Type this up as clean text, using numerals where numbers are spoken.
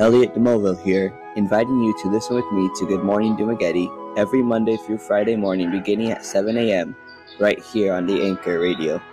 Elliot DeMoville here, inviting you to listen with me to Good Morning Dumagetti every Monday through Friday morning beginning at 7 a.m. right here on the Anchor Radio.